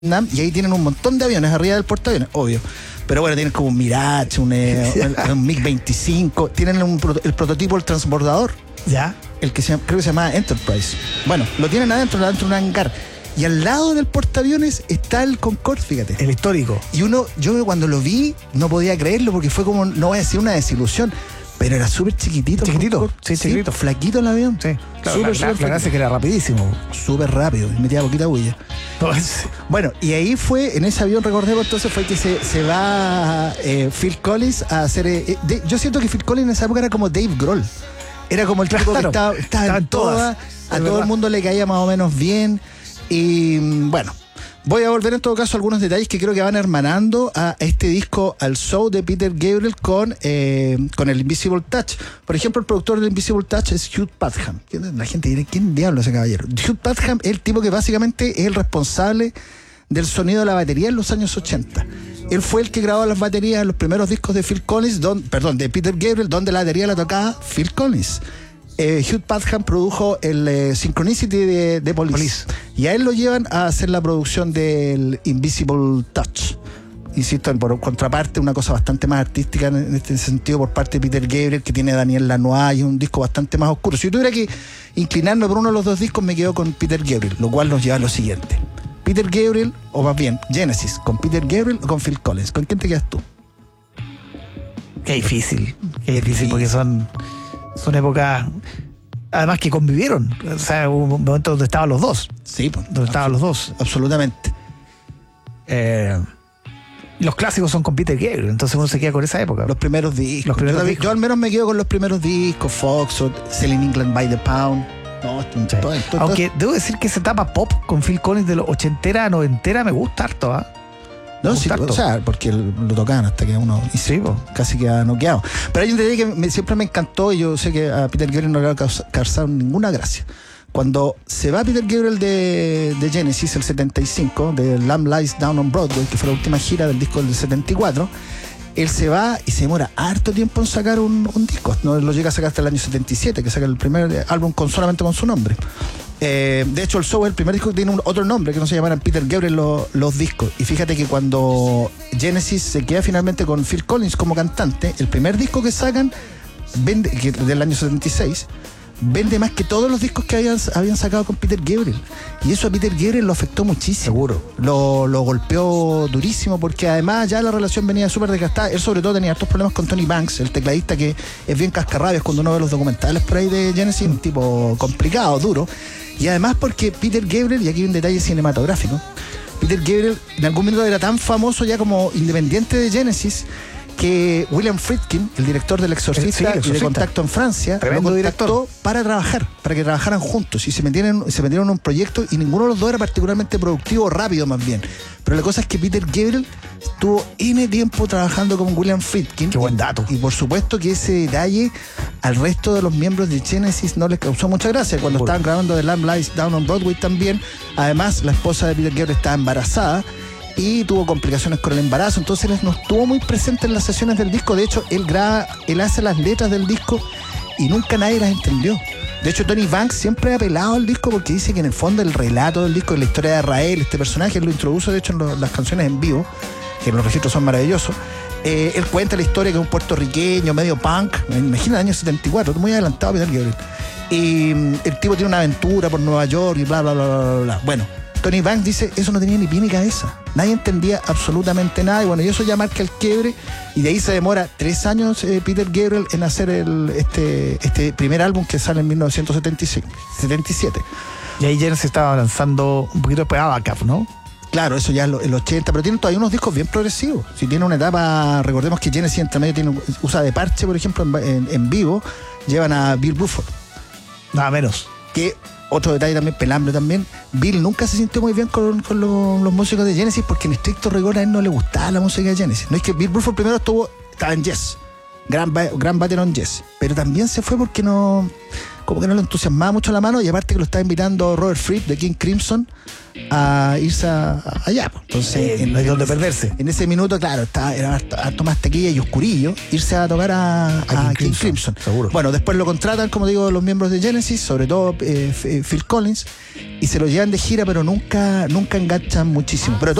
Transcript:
Vietnam, y ahí tienen un montón de aviones arriba del portaaviones, obvio. Pero bueno, tienen como un Mirage, un MiG-25, tienen el prototipo del transbordador. ¿Ya? El que creo que se llama Enterprise. Bueno, lo tienen adentro de un hangar. Y al lado del portaaviones está el Concorde, fíjate. El histórico. Y yo cuando lo vi no podía creerlo porque fue como, no voy a decir una desilusión, pero era súper chiquitito. Chiquitito, sí, chiquitito. Flaquito el avión. Sí, claro, súper la gracia es que era rapidísimo. Súper rápido, y metía poquita bulla. Bueno, y ahí fue, en ese avión, recordemos, entonces fue que se va Phil Collins a hacer... yo siento que Phil Collins en esa época era como Dave Grohl. Era como el tipo que estaba en todas. A todo el mundo le caía más o menos bien. Y bueno, voy a volver en todo caso a algunos detalles que creo que van hermanando a este disco, al show de Peter Gabriel con el Invisible Touch. Por ejemplo, el productor del Invisible Touch es Hugh Padgham. La gente dirá, ¿quién diablo es ese caballero? Hugh Padgham es el tipo que básicamente es el responsable del sonido de la batería en los años 80. Él fue el que grabó las baterías en los primeros discos de de Peter Gabriel, donde la batería la tocaba Phil Collins. Hugh Padgham produjo el Synchronicity de Police. Y a él lo llevan a hacer la producción del Invisible Touch. Insisto, por contraparte, una cosa bastante más artística en este sentido por parte de Peter Gabriel, que tiene Daniel Lanois, y un disco bastante más oscuro. Si yo tuviera que inclinarme por uno de los dos discos, me quedo con Peter Gabriel, lo cual nos lleva a lo siguiente. Peter Gabriel, o más bien Genesis, ¿con Peter Gabriel o con Phil Collins? ¿Con quién te quedas tú? Qué difícil porque son épocas, además, que convivieron. O sea, hubo un momento donde estaban los dos. Sí, donde estaban los dos. Absolutamente. Los clásicos son con Peter Gabriel, entonces uno se queda con esa época. Los primeros discos. Yo al menos me quedo con los primeros discos, Foxtrot, Selling England by the Pound. No, aunque debo decir que esa etapa pop con Phil Collins de los 80 a 90 me gusta harto, ¿ah? No, sí, o sea, porque lo tocaban hasta que uno casi queda noqueado. Pero hay un detalle que siempre me encantó, y yo sé que a Peter Gabriel no le va a causar ninguna gracia. Cuando se va Peter Gabriel de Genesis, el 75, de Lamb Lies Down on Broadway, que fue la última gira del disco del 74, él se va y se demora harto tiempo en sacar un disco. No lo llega a sacar hasta el año 77, que saca el primer álbum solamente con su nombre. De hecho, el show es el primer disco que tiene otro nombre, que no se llamaran Peter Gabriel los discos. Y fíjate que cuando Genesis se queda finalmente con Phil Collins como cantante, el primer disco que sacan del año 76 vende más que todos los discos que habían sacado con Peter Gabriel. Y eso a Peter Gabriel lo afectó muchísimo. Seguro. Lo golpeó durísimo, porque además ya la relación venía súper desgastada. Él sobre todo tenía hartos problemas con Tony Banks, el tecladista, que es bien cascarrabias cuando uno ve los documentales por ahí de Genesis, un tipo complicado, duro. Y además porque Peter Gabriel, y aquí hay un detalle cinematográfico, Peter Gabriel en algún momento era tan famoso ya como independiente de Genesis, que William Friedkin, el director del Exorcista y de Contacto en Francia, lo contactó para que trabajaran juntos y se metieron en un proyecto, y ninguno de los dos era particularmente productivo o rápido, más bien. Pero la cosa es que Peter Gabriel estuvo N tiempo trabajando con William Friedkin. Qué buen dato. Y por supuesto que ese detalle al resto de los miembros de Genesis no les causó mucha gracia. Cuando estaban grabando The Lamb Lies Down on Broadway también, además la esposa de Peter Gabriel estaba embarazada y tuvo complicaciones con el embarazo, entonces él no estuvo muy presente en las sesiones del disco. De hecho, él hace las letras del disco y nunca nadie las entendió. De hecho, Tony Banks siempre ha apelado al disco porque dice que en el fondo el relato del disco, la historia de Israel, este personaje, él lo introduce de hecho en las canciones en vivo, que los registros son maravillosos. Él cuenta la historia, que es un puertorriqueño medio punk, imagina el año 74, muy adelantado Peter Gabriel. Y el tipo tiene una aventura por Nueva York y bla, bla, bla, bla, bla. Bueno, Tony Banks dice, eso no tenía ni pie ni cabeza. Nadie entendía absolutamente nada. Y bueno, y eso ya marca el quiebre. Y de ahí se demora 3 años Peter Gabriel en hacer este primer álbum, que sale en 1977. Y ahí Genesis estaba lanzando un poquito después Abacab, ¿no? Claro, eso ya es el 80, pero tienen todavía unos discos bien progresivos. Si tiene una etapa, recordemos que Genesis entre medio usa de parche, por ejemplo, en vivo, llevan a Bill Bruford. Nada menos. Que otro detalle también, pelambre también, Bill nunca se sintió muy bien con los músicos de Genesis, porque en estricto rigor a él no le gustaba la música de Genesis. No es que Bill Bruford primero estaba en Yes, gran baterón Yes, pero también se fue porque no como que no le entusiasmaba mucho la mano, y aparte que lo estaba invitando Robert Fripp de King Crimson a irse allá. Pues. Entonces, no hay donde perderse. En ese minuto, claro, era harto más tequilla y oscurillo, irse a tocar a King Crimson. Seguro. Bueno, después lo contratan, como digo, los miembros de Genesis, sobre todo Phil Collins, y se lo llevan de gira, pero nunca enganchan muchísimo. Pero